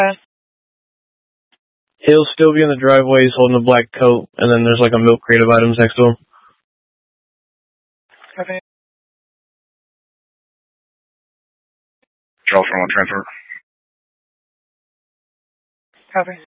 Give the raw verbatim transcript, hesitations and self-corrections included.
He'll still be in the driveway. He's holding a black coat, and then there's like a milk crate of items next to him. Copy. Charles from one transfer. Copy.